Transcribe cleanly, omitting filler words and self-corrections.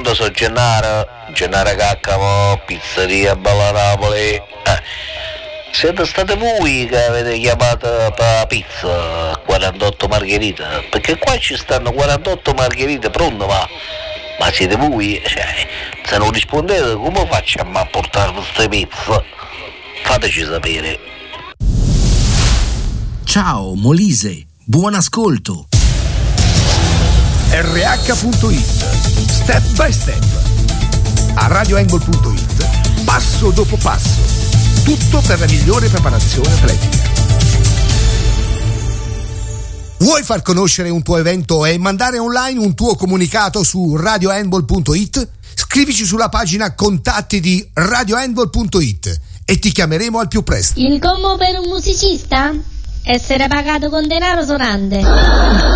pronto sono Gennaro Caccamo, pizzeria Bella Napoli. Siete state voi che avete chiamato per pizza 48 margherita? Perché qua ci stanno 48 margherite pronte, ma siete voi? Se non rispondete come facciamo a portare queste pizze? Fateci sapere. Ciao Molise, buon ascolto. RH.it, step by step. A radioangle.it, passo dopo passo. Tutto per la migliore preparazione atletica. Vuoi far conoscere un tuo evento e mandare online un tuo comunicato su radiohandball.it? Scrivici sulla pagina contatti di radiohandball.it e ti chiameremo al più presto. Il commo per un musicista? Essere pagato con denaro sonante.